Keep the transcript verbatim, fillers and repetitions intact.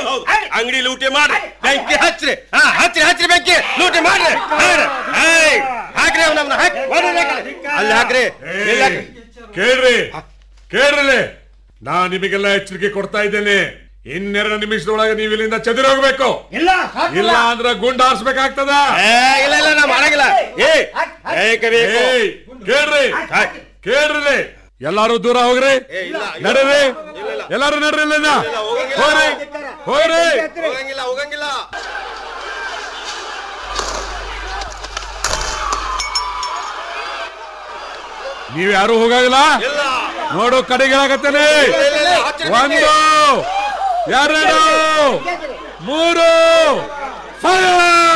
ಅಂಗಡಿ ಲೂಟಿ ಮಾಡ್ರಿ, ಬೆಂಕಿ ಹಚ್ಚ್ರಿ, ಹಾ ಹಚ್ಚ್ರಿ ಹಚ್ಚ್ರಿ ಬೆಂಕಿ ಲೂಟಿ ಮಾಡ್ರಿ, ಹಾಕ್ರಿ ಅವನನ್ನ ಹಾಕಿ ಅಲ್ಲಿ ಹಾಕ್ರಿ. ಕೇಳ್ರಿ ಕೇಳ್ರಿ, ನಾ ನಿಮಗೆಲ್ಲ ಎಚ್ಚರಿಕೆ ಕೊಡ್ತಾ ಇದ್ದೇನೆ. ಇನ್ನೆರಡು ನಿಮಿಷದೊಳಗೆ ನೀವು ಇಲ್ಲಿಂದ ಚದುರಿ ಹೋಗ್ಬೇಕು, ಇಲ್ಲ ಅಂದ್ರೆ ಗುಂಡ್ ಹಾರಿಸ್ಬೇಕಾಗ್ತದ. ಇಲ್ಲ ಇಲ್ಲ ನಾ ಮಾಡಂಗಿಲ್ಲ. ಕೇಳ್ರಿ ಕೇಳ್ರಿ, ಎಲ್ಲಾರು ದೂರ ಹೋಗ್ರಿ, ನಡ್ರಿ ಎಲ್ಲಾರು ನಡ್ರಿ, ಇಲ್ಲಿಂದ ಹೋಗ್ರಿ ಹೋಗ್ರಿ. ಹೋಗಂಗಿಲ್ಲ ಹೋಗಂಗಿಲ್ಲ. ನೀವ್ ಯಾರು ಹೋಗಂಗಿಲ್ಲ ನೋಡು, ಕಡೆಗೆ ಒಂದು ಎರಡು ಮೂರು